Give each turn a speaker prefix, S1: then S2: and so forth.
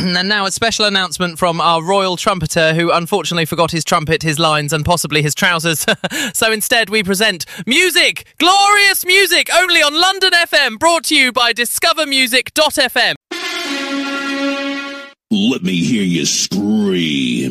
S1: And now a special announcement from our royal trumpeter who unfortunately forgot his trumpet, his lines and possibly his trousers. So instead we present music, glorious music, only on London FM, brought to you by discovermusic.fm.
S2: Let me hear you scream.